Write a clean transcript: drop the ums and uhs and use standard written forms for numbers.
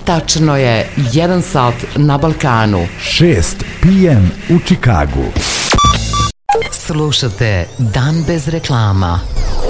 Tačno je 1 sat na Balkanu. 6 p.m. u Čikagu. Slušate Dan bez reklama.